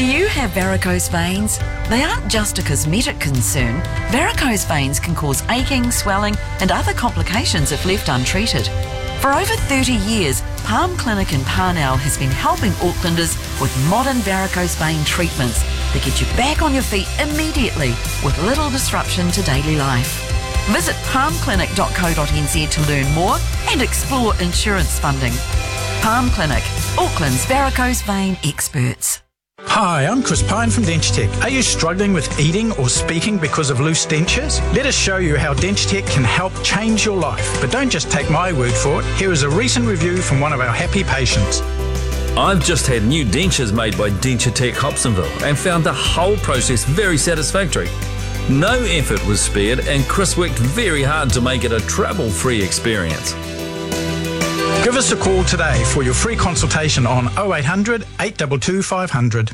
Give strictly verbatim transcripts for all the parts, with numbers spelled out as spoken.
Do you have varicose veins? They aren't just a cosmetic concern. Varicose veins can cause aching, swelling and other complications if left untreated. For over thirty years, Palm Clinic in Parnell has been helping Aucklanders with modern varicose vein treatments that get you back on your feet immediately with little disruption to daily life. Visit palm clinic dot co dot n z to learn more and explore insurance funding. Palm Clinic, Auckland's varicose vein experts. Hi, I'm Chris Pine from Dentitech. Are you struggling with eating or speaking because of loose dentures? Let us show you how Dentitech can help change your life. But don't just take my word for it. Here is a recent review from one of our happy patients. I've just had new dentures made by Dentitech Hobsonville and found the whole process very satisfactory. No effort was spared and Chris worked very hard to make it a trouble-free experience. Give us a call today for your free consultation on oh eight hundred, eight two two, five hundred.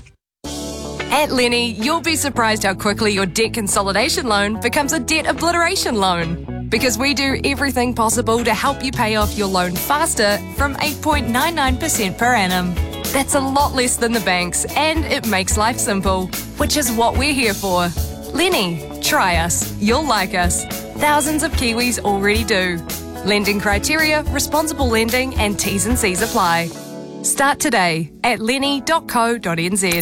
At Lenny, you'll be surprised how quickly your debt consolidation loan becomes a debt obliteration loan. Because we do everything possible to help you pay off your loan faster from eight point nine nine percent per annum. That's a lot less than the banks, and it makes life simple, which is what we're here for. Lenny, try us. You'll like us. Thousands of Kiwis already do. Lending criteria, responsible lending and T's and C's apply. Start today at lenny dot co dot n z.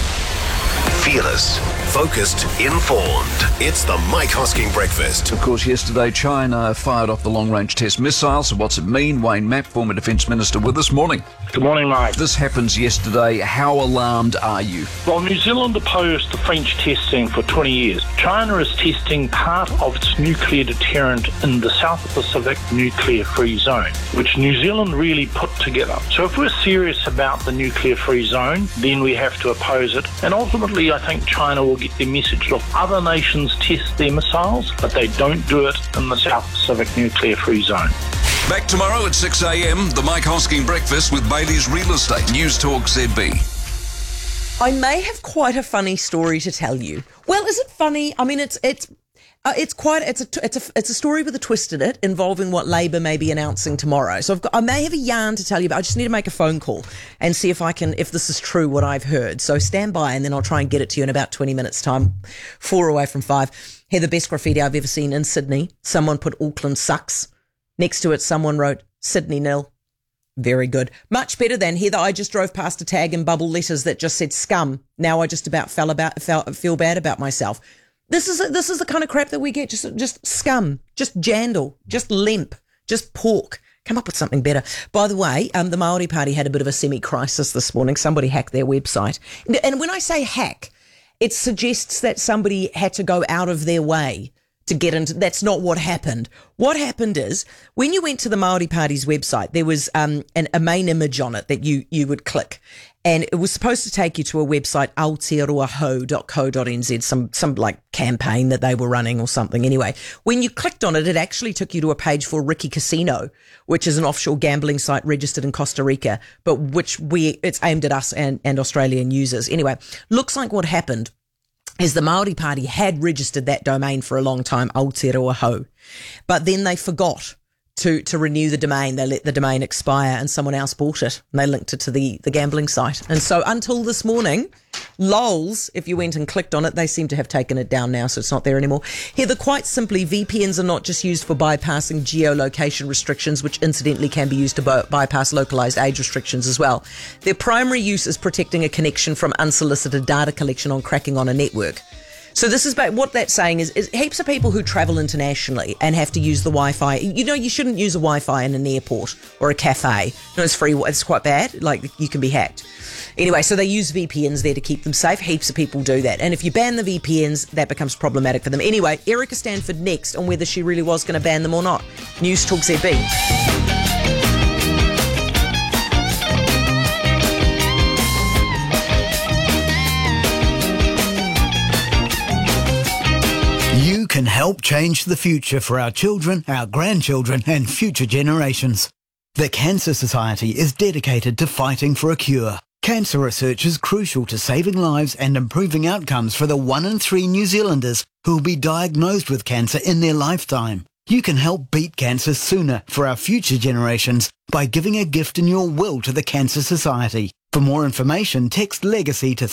Fearless, focused, informed. It's the Mike Hosking Breakfast. Of course, yesterday China fired off the long-range test missile, so what's it mean? Wayne Mapp, former Defence Minister, with us. Morning. Good morning, Mike. This happens yesterday. How alarmed are you? Well, New Zealand opposed the French testing for twenty years. China is testing part of its nuclear deterrent in the South Pacific nuclear-free zone, which New Zealand really put together. So if we're serious about the nuclear-free zone, then we have to oppose it. And ultimately, I think China will get their message. Look, other nations test their missiles, but they don't do it in the South Pacific nuclear-free zone. Back tomorrow at six a.m, the Mike Hosking Breakfast with Bailey's Real Estate. News Talk Z B. I may have quite a funny story to tell you. Well, is it funny? I mean, it's it's uh, it's quite it's a it's a it's a story with a twist in it, involving what Labour may be announcing tomorrow. So I've got, I may have a yarn to tell you, but I just need to make a phone call and see if I can if this is true what I've heard. So stand by, and then I'll try and get it to you in about twenty minutes' time. Four away from five. Here, the best graffiti I've ever seen in Sydney. Someone put Auckland sucks. Next to it, someone wrote Sydney nil. Very good. Much better than here that I just drove past a tag in bubble letters that just said scum. Now I just about fell about felt, feel bad about myself. This is this is the kind of crap that we get. Just just scum, just jandal, just limp, just pork. Come up with something better. By the way, um, the Māori Party had a bit of a semi-crisis this morning. Somebody hacked their website, and, and when I say hack, it suggests that somebody had to go out of their way to get into. That's not what happened. What happened is, when you went to the Māori Party's website, there was um, an, a main image on it that you you would click, and it was supposed to take you to a website, aotearoaho dot co dot n z, some some like campaign that they were running or something. Anyway, when you clicked on it, it actually took you to a page for Riki Casino, which is an offshore gambling site registered in Costa Rica, but which we it's aimed at us and, and Australian users. Anyway, looks like what happened is the Māori Party had registered that domain for a long time, Aotearoaho, but then they forgot to to renew the domain. They let the domain expire and someone else bought it, and they linked it to the, the gambling site. And so until this morning, lols, if you went and clicked on it, they seem to have taken it down now, so it's not there anymore. Heather, quite simply, V P Ns are not just used for bypassing geolocation restrictions, which incidentally can be used to by- bypass localized age restrictions as well. Their primary use is protecting a connection from unsolicited data collection on cracking on a network. So this is about what that's saying is, is heaps of people who travel internationally and have to use the Wi-Fi. You know, you shouldn't use a Wi-Fi in an airport or a cafe. No, it's free. It's quite bad. Like, you can be hacked. Anyway, so they use V P Ns there to keep them safe. Heaps of people do that. And if you ban the V P Ns, that becomes problematic for them. Anyway, Erica Stanford next on whether she really was going to ban them or not. News Talk Z B. You can help change the future for our children, our grandchildren and future generations. The Cancer Society is dedicated to fighting for a cure. Cancer research is crucial to saving lives and improving outcomes for the one in three New Zealanders who will be diagnosed with cancer in their lifetime. You can help beat cancer sooner for our future generations by giving a gift in your will to the Cancer Society. For more information, text LEGACY to